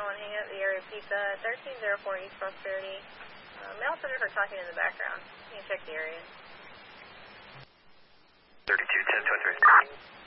1, hang up the area pizza 1304 East Prosperity. May also heard her talking in the background. You can check the area. 32, 10, 23.